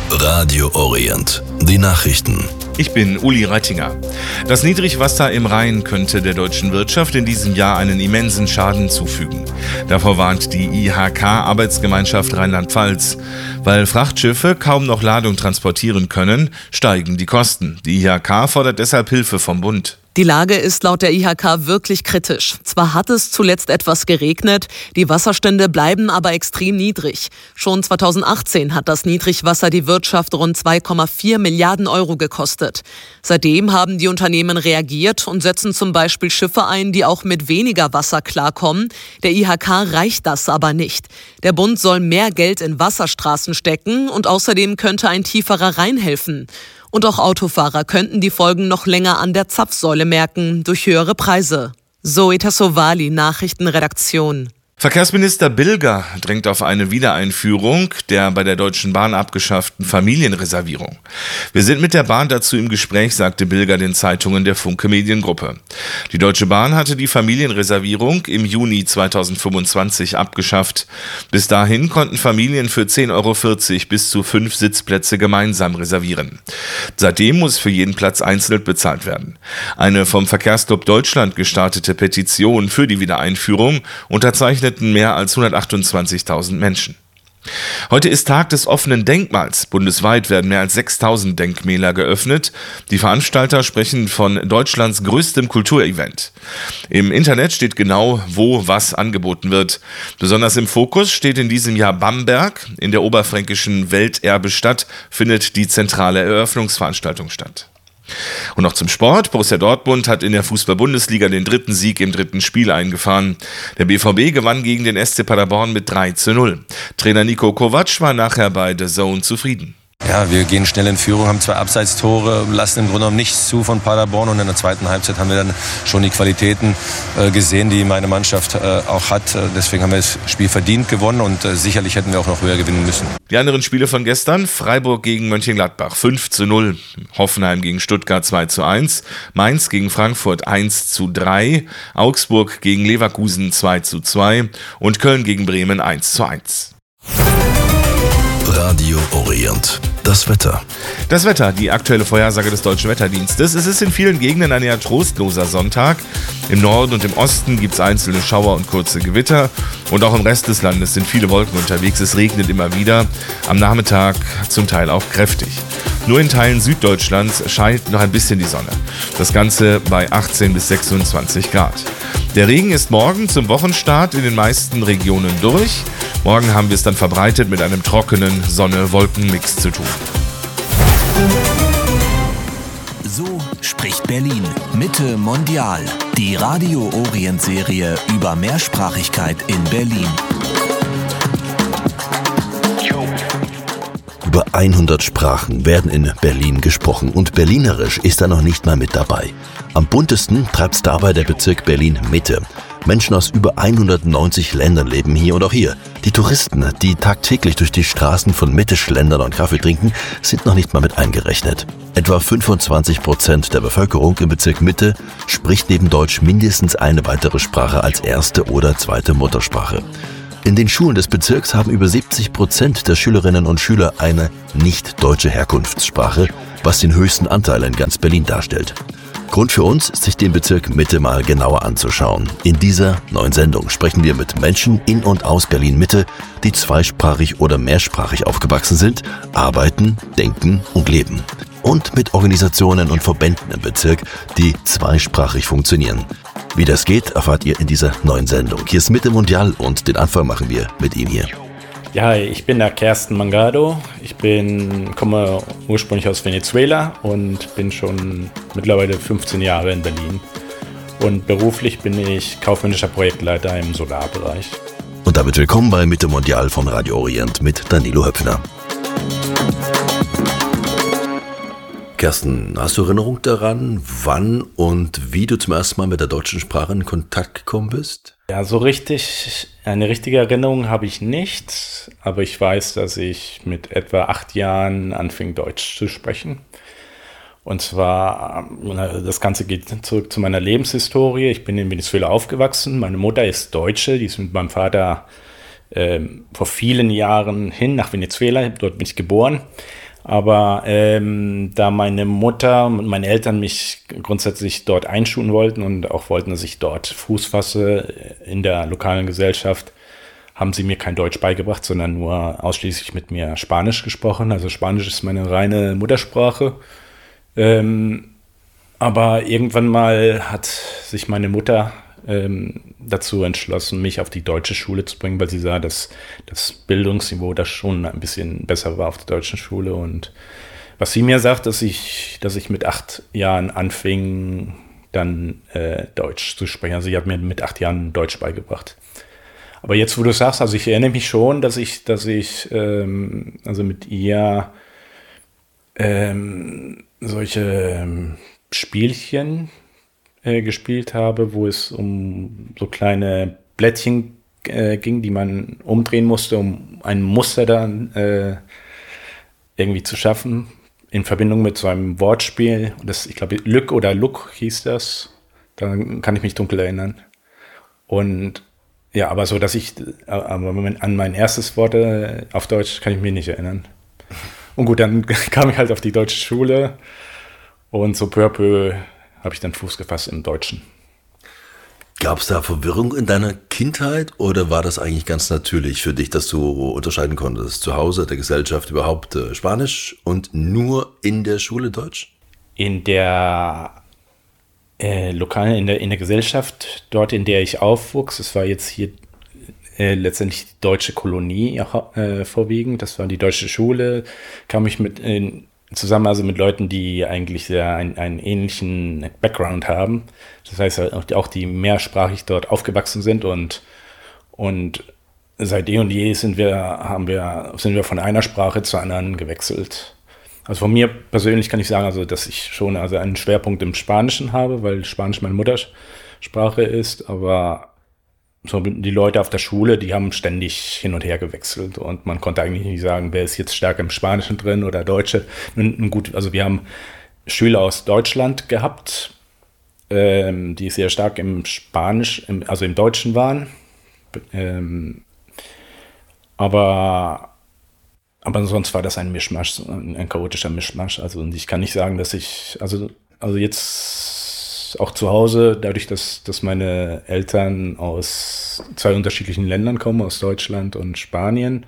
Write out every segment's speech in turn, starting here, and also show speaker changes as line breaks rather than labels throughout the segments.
Radio Orient. Die Nachrichten.
Ich bin Uli Reitinger. Das Niedrigwasser im Rhein könnte der deutschen Wirtschaft in diesem Jahr einen immensen Schaden zufügen. Davor warnt die IHK-Arbeitsgemeinschaft Rheinland-Pfalz. Weil Frachtschiffe kaum noch Ladung transportieren können, steigen die Kosten. Die IHK fordert deshalb Hilfe vom Bund.
Die Lage ist laut der IHK wirklich kritisch. Zwar hat es zuletzt etwas geregnet, die Wasserstände bleiben aber extrem niedrig. Schon 2018 hat das Niedrigwasser die Wirtschaft rund 2,4 Milliarden Euro gekostet. Seitdem haben die Unternehmen reagiert und setzen zum Beispiel Schiffe ein, die auch mit weniger Wasser klarkommen. Der IHK reicht das aber nicht. Der Bund soll mehr Geld in Wasserstraßen stecken und außerdem könnte ein tieferer Rhein helfen. Und auch Autofahrer könnten die Folgen noch länger an der Zapfsäule merken, durch höhere Preise. Zoe Tassovali, Nachrichtenredaktion.
Verkehrsminister Bilger drängt auf eine Wiedereinführung der bei der Deutschen Bahn abgeschafften Familienreservierung. Wir sind mit der Bahn dazu im Gespräch, sagte Bilger den Zeitungen der Funke Mediengruppe. Die Deutsche Bahn hatte die Familienreservierung im Juni 2025 abgeschafft. Bis dahin konnten Familien für 10,40 € bis zu 5 Sitzplätze gemeinsam reservieren. Seitdem muss für jeden Platz einzeln bezahlt werden. Eine vom Verkehrsclub Deutschland gestartete Petition für die Wiedereinführung unterzeichneten mehr als 128.000 Menschen. Heute ist Tag des offenen Denkmals. Bundesweit werden mehr als 6.000 Denkmäler geöffnet. Die Veranstalter sprechen von Deutschlands größtem Kulturevent. Im Internet steht genau, wo was angeboten wird. Besonders im Fokus steht in diesem Jahr Bamberg. In der oberfränkischen Welterbestadt findet die zentrale Eröffnungsveranstaltung statt. Und noch zum Sport. Borussia Dortmund hat in der Fußball-Bundesliga den 3. Sieg im 3. Spiel eingefahren. Der BVB gewann gegen den SC Paderborn mit 3:0. Trainer Niko Kovac war nachher bei The Zone zufrieden.
Ja, wir gehen schnell in Führung, haben 2 Abseitstore, lassen im Grunde genommen nichts zu von Paderborn. Und in der zweiten Halbzeit haben wir dann schon die Qualitäten gesehen, die meine Mannschaft auch hat. Deswegen haben wir das Spiel verdient gewonnen und sicherlich hätten wir auch noch höher gewinnen müssen.
Die anderen Spiele von gestern: Freiburg gegen Mönchengladbach 5:0, Hoffenheim gegen Stuttgart 2:1, Mainz gegen Frankfurt 1:3, Augsburg gegen Leverkusen 2:2 und Köln gegen Bremen 1:1.
Radio Orient. Das Wetter.
Das Wetter, die aktuelle Vorhersage des Deutschen Wetterdienstes. Es ist in vielen Gegenden ein eher trostloser Sonntag. Im Norden und im Osten gibt es einzelne Schauer und kurze Gewitter. Und auch im Rest des Landes sind viele Wolken unterwegs. Es regnet immer wieder. Am Nachmittag zum Teil auch kräftig. Nur in Teilen Süddeutschlands scheint noch ein bisschen die Sonne. Das Ganze bei 18 bis 26 Grad. Der Regen ist morgen zum Wochenstart in den meisten Regionen durch. Morgen haben wir es dann verbreitet mit einem trockenen Sonne-Wolken-Mix zu tun.
So spricht Berlin. Mitte mondial. Die Radio Orient-Serie über Mehrsprachigkeit in Berlin.
Über 100 Sprachen werden in Berlin gesprochen und Berlinerisch ist da noch nicht mal mit dabei. Am buntesten treibt's dabei der Bezirk Berlin-Mitte. Menschen aus über 190 Ländern leben hier und auch hier. Die Touristen, die tagtäglich durch die Straßen von Mitte schlendern und Kaffee trinken, sind noch nicht mal mit eingerechnet. Etwa 25% der Bevölkerung im Bezirk Mitte spricht neben Deutsch mindestens eine weitere Sprache als erste oder zweite Muttersprache. In den Schulen des Bezirks haben über 70% der Schülerinnen und Schüler eine nicht deutsche Herkunftssprache, was den höchsten Anteil in ganz Berlin darstellt. Grund für uns, sich den Bezirk Mitte mal genauer anzuschauen. In dieser neuen Sendung sprechen wir mit Menschen in und aus Berlin-Mitte, die zweisprachig oder mehrsprachig aufgewachsen sind, arbeiten, denken und leben. Und mit Organisationen und Verbänden im Bezirk, die zweisprachig funktionieren. Wie das geht, erfahrt ihr in dieser neuen Sendung. Hier ist Mitte Mondial und den Anfang machen wir mit ihm hier.
Ja, ich bin der Kersten Mangado. Ich komme ursprünglich aus Venezuela und bin schon mittlerweile 15 Jahre in Berlin. Und beruflich bin ich kaufmännischer Projektleiter im Solarbereich.
Und damit willkommen bei Mitte Mondial von Radio Orient mit Danilo Höpfner. Kersten, hast du Erinnerung daran, wann und wie du zum ersten Mal mit der deutschen Sprache in Kontakt gekommen bist?
Ja, so richtig, eine richtige Erinnerung habe ich nicht, aber ich weiß, dass ich mit etwa 8 Jahren anfing, Deutsch zu sprechen. Und zwar, das Ganze geht zurück zu meiner Lebenshistorie. Ich bin in Venezuela aufgewachsen. Meine Mutter ist Deutsche, die ist mit meinem Vater vor vielen Jahren hin nach Venezuela. Dort bin ich geboren. Aber da meine Mutter und meine Eltern mich grundsätzlich dort einschulen wollten und auch wollten, dass ich dort Fuß fasse in der lokalen Gesellschaft, haben sie mir kein Deutsch beigebracht, sondern nur ausschließlich mit mir Spanisch gesprochen. Also Spanisch ist meine reine Muttersprache. Aber irgendwann mal hat sich meine Mutter dazu entschlossen, mich auf die deutsche Schule zu bringen, weil sie sah, dass das Bildungsniveau da schon ein bisschen besser war auf der deutschen Schule. Und was sie mir sagt, dass ich mit 8 Jahren anfing, dann Deutsch zu sprechen. Also sie hat mir mit 8 Jahren Deutsch beigebracht. Aber jetzt, wo du sagst, also ich erinnere mich schon, dass ich also mit ihr solche Spielchen gespielt habe, wo es um so kleine Blättchen ging, die man umdrehen musste, um ein Muster dann irgendwie zu schaffen, in Verbindung mit so einem Wortspiel. Ich glaube, Lück oder Luck hieß das. Da kann ich mich dunkel erinnern. Und ja, aber so, dass an mein erstes Wort auf Deutsch kann ich mich nicht erinnern. Und gut, dann kam ich halt auf die deutsche Schule und so peu à peu habe ich dann Fuß gefasst im Deutschen.
Gab es da Verwirrung in deiner Kindheit oder war das eigentlich ganz natürlich für dich, dass du unterscheiden konntest? Zu Hause, der Gesellschaft überhaupt Spanisch und nur in der Schule Deutsch?
In der lokalen, in der Gesellschaft, dort in der ich aufwuchs, es war jetzt hier letztendlich die deutsche Kolonie vorwiegend, das war die deutsche Schule, kam ich zusammen also mit Leuten, die eigentlich einen ähnlichen Background haben. Das heißt auch die mehrsprachig dort aufgewachsen sind und seit eh und je sind wir von einer Sprache zur anderen gewechselt. Also von mir persönlich kann ich sagen, also dass ich schon also einen Schwerpunkt im Spanischen habe, weil Spanisch meine Muttersprache ist, aber so die Leute auf der Schule, die haben ständig hin und her gewechselt und man konnte eigentlich nicht sagen, wer ist jetzt stärker im Spanischen drin oder Deutsche. Nun gut, also wir haben Schüler aus Deutschland gehabt, die sehr stark im Deutschen waren, aber sonst war das ein Mischmasch, ein chaotischer Mischmasch. Also und ich kann nicht sagen, dass ich, also jetzt auch zu Hause, dadurch, dass meine Eltern aus 2 unterschiedlichen Ländern kommen, aus Deutschland und Spanien,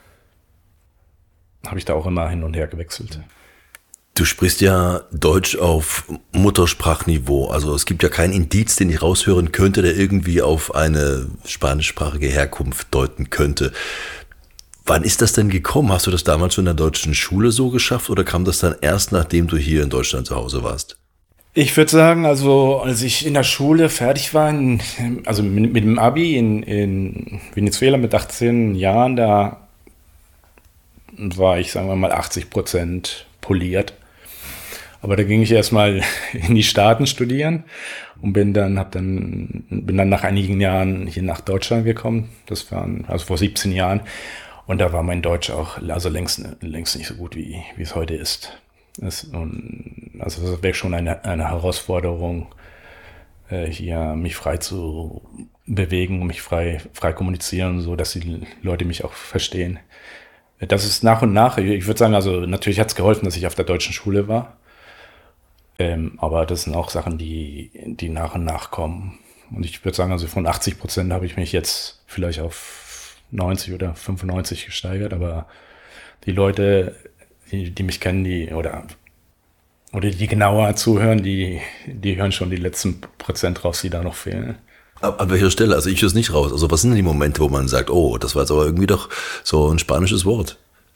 habe ich da auch immer hin und her gewechselt.
Du sprichst ja Deutsch auf Muttersprachniveau. Also es gibt ja keinen Indiz, den ich raushören könnte, der irgendwie auf eine spanischsprachige Herkunft deuten könnte. Wann ist das denn gekommen? Hast du das damals schon in der deutschen Schule so geschafft oder kam das dann erst, nachdem du hier in Deutschland zu Hause warst?
Ich würde sagen, also als ich in der Schule fertig war, also mit dem Abi in Venezuela mit 18 Jahren, da war ich, sagen wir mal, 80% poliert. Aber da ging ich erstmal in die Staaten studieren und bin dann nach einigen Jahren hier nach Deutschland gekommen. Das waren also vor 17 Jahren. Und da war mein Deutsch auch also längst nicht so gut, wie es heute ist. Das wäre schon eine Herausforderung, hier mich frei zu bewegen und mich frei kommunizieren, so dass die Leute mich auch verstehen. Das ist nach und nach, ich würde sagen, also natürlich hat es geholfen, dass ich auf der deutschen Schule war. Aber das sind auch Sachen, die nach und nach kommen. Und ich würde sagen, also von 80% habe ich mich jetzt vielleicht auf 90 oder 95 gesteigert, aber die Leute, die mich kennen, oder die genauer zuhören, die hören schon die letzten Prozent raus, die da noch fehlen.
An welcher Stelle? Also ich höre es nicht raus. Also was sind denn die Momente, wo man sagt, oh, das war jetzt aber irgendwie doch so ein spanisches Wort?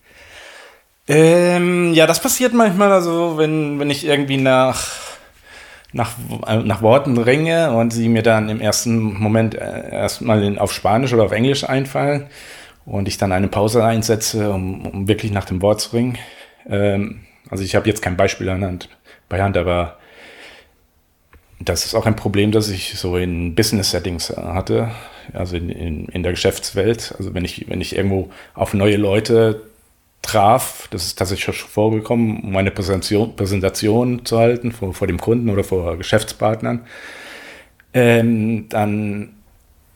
Ja, das passiert manchmal, also wenn ich irgendwie nach Worten ringe und sie mir dann im ersten Moment erstmal auf Spanisch oder auf Englisch einfallen und ich dann eine Pause einsetze, um wirklich nach dem Wort zu ringen. Also ich habe jetzt kein Beispiel bei Hand, aber das ist auch ein Problem, das ich so in Business-Settings hatte, also in der Geschäftswelt. Also wenn ich irgendwo auf neue Leute traf, das ist tatsächlich schon vorgekommen, um eine Präsentation zu halten vor dem Kunden oder vor Geschäftspartnern, dann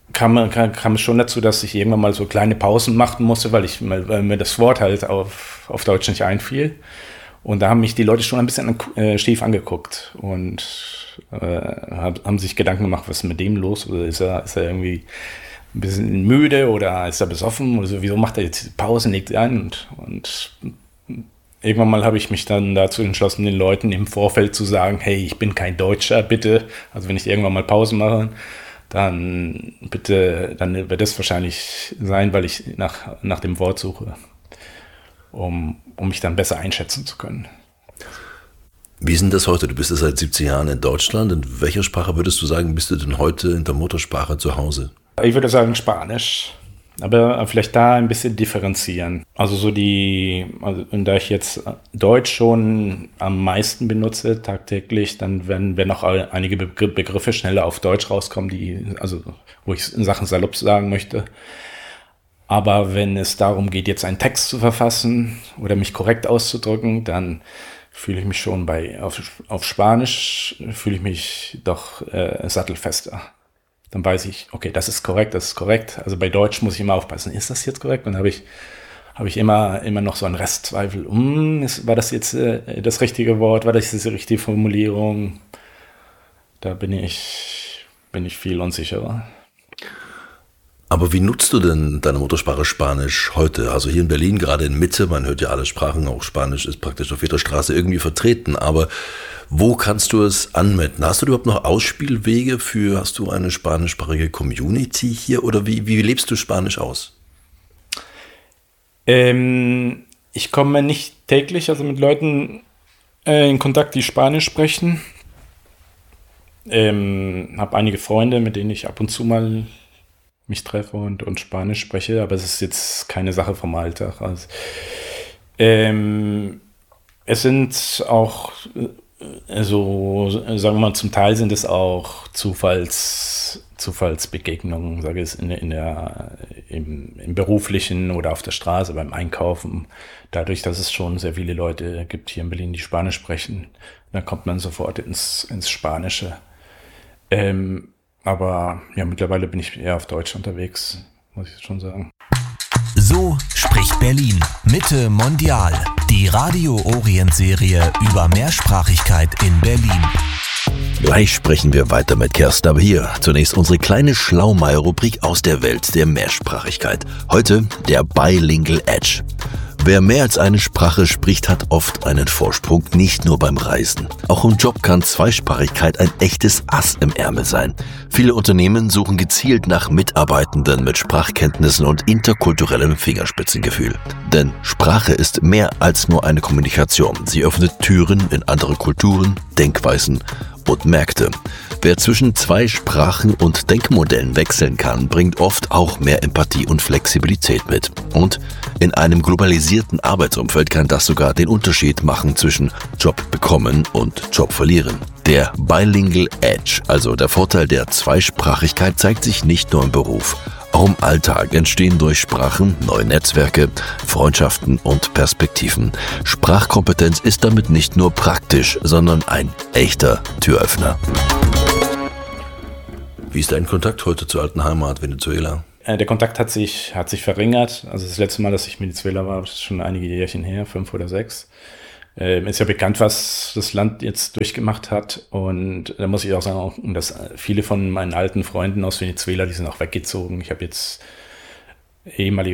kam es schon dazu, dass ich irgendwann mal so kleine Pausen machen musste, weil mir das Wort halt auf Deutsch nicht einfiel. Und da haben mich die Leute schon ein bisschen schief angeguckt und haben sich Gedanken gemacht, was ist mit dem los? Oder ist er irgendwie ein bisschen müde oder ist er besoffen? Oder so, wieso macht er jetzt Pausen, legt ein? Und irgendwann mal habe ich mich dann dazu entschlossen, den Leuten im Vorfeld zu sagen, hey, ich bin kein Deutscher, bitte. Also wenn ich irgendwann mal Pause mache, dann wird es wahrscheinlich sein, weil ich nach dem Wort suche, um mich dann besser einschätzen zu können.
Wie ist denn das heute? Du bist ja seit 17 Jahren in Deutschland. In welcher Sprache würdest du sagen, bist du denn heute in der Muttersprache zu Hause?
Ich würde sagen Spanisch, aber vielleicht da ein bisschen differenzieren. Also da ich jetzt Deutsch schon am meisten benutze tagtäglich, dann werden auch einige Begriffe schneller auf Deutsch rauskommen, wo ich Sachen salopp sagen möchte. Aber wenn es darum geht, jetzt einen Text zu verfassen oder mich korrekt auszudrücken, dann fühle ich mich schon auf Spanisch fühle ich mich doch sattelfester. Dann weiß ich, okay, das ist korrekt. Also bei Deutsch muss ich immer aufpassen, ist das jetzt korrekt? Und habe ich immer noch so einen Restzweifel. War das jetzt das richtige Wort? War das jetzt die richtige Formulierung? Da bin ich viel unsicherer.
Aber wie nutzt du denn deine Muttersprache Spanisch heute? Also hier in Berlin, gerade in Mitte, man hört ja alle Sprachen, auch Spanisch ist praktisch auf jeder Straße irgendwie vertreten. Aber wo kannst du es anwenden? Hast du überhaupt noch Ausspielwege hast du eine spanischsprachige Community hier oder wie lebst du Spanisch aus?
Ich komme nicht täglich mit Leuten in Kontakt, die Spanisch sprechen. Habe einige Freunde, mit denen ich ab und zu mal mich treffe und Spanisch spreche, aber es ist jetzt keine Sache vom Alltag. Also, es sind auch, sagen wir mal, zum Teil sind es auch Zufallsbegegnungen, sage ich es, im Beruflichen oder auf der Straße, beim Einkaufen. Dadurch, dass es schon sehr viele Leute gibt hier in Berlin, die Spanisch sprechen, dann kommt man sofort ins Spanische. Aber ja, mittlerweile bin ich eher auf Deutsch unterwegs, muss ich schon sagen.
So spricht Berlin. Mitte Mondial. Die Radio Orient-Serie über Mehrsprachigkeit in Berlin.
Gleich sprechen wir weiter mit Kerstin, aber hier zunächst unsere kleine Schlaumeier-Rubrik aus der Welt der Mehrsprachigkeit. Heute der Bilingual Edge. Wer mehr als eine Sprache spricht, hat oft einen Vorsprung, nicht nur beim Reisen. Auch im Job kann Zweisprachigkeit ein echtes Ass im Ärmel sein. Viele Unternehmen suchen gezielt nach Mitarbeitenden mit Sprachkenntnissen und interkulturellem Fingerspitzengefühl. Denn Sprache ist mehr als nur eine Kommunikation. Sie öffnet Türen in andere Kulturen, Denkweisen und Märkte. Wer zwischen zwei Sprachen und Denkmodellen wechseln kann, bringt oft auch mehr Empathie und Flexibilität mit. Und in einem globalisierten Arbeitsumfeld kann das sogar den Unterschied machen zwischen Job bekommen und Job verlieren. Der Bilingual Edge, also der Vorteil der Zweisprachigkeit, zeigt sich nicht nur im Beruf. Auch im Alltag entstehen durch Sprachen neue Netzwerke, Freundschaften und Perspektiven. Sprachkompetenz ist damit nicht nur praktisch, sondern ein echter Türöffner. Wie ist dein Kontakt heute zur alten Heimat Venezuela?
Der Kontakt hat sich verringert. Also das letzte Mal, dass ich in Venezuela war, ist schon einige Jährchen her, 5 oder 6. Ist ja bekannt, was das Land jetzt durchgemacht hat. Und da muss ich auch sagen, dass viele von meinen alten Freunden aus Venezuela, die sind auch weggezogen. Ich habe jetzt ehemalige